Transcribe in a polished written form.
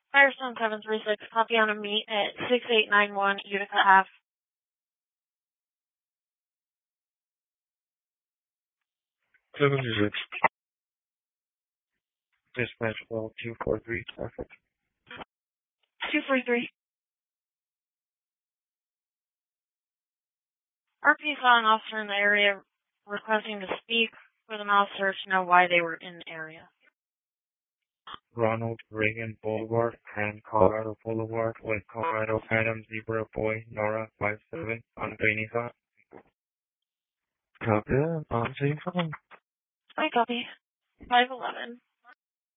Firestone 736, copy on a meet at 6891 Utica Ave. Seven six. Dispatch well 243 traffic. 243. RP saw an officer in the area requesting to speak with an officer to know why they were in the area. Ronald Reagan Boulevard and Colorado Boulevard with Colorado Adam Zebra Boy Nora 57 on Rainy Side. Copy that. On safe phone. I copy. 511.